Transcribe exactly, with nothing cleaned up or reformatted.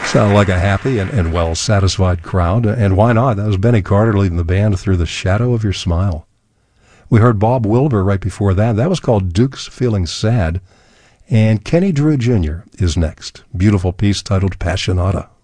Sounded like a happy and, and well-satisfied crowd. And why not? That was Benny Carter leading the band through The Shadow of Your Smile. We heard Bob Wilber right before that. That was called Duke's Feeling Sad. And Kenny Drew Junior is next. Beautiful piece titled Passionata.